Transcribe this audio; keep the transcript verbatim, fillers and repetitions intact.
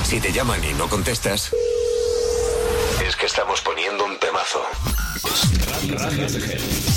Si te llaman y no contestas, es que estamos poniendo un temazo. Radio T G.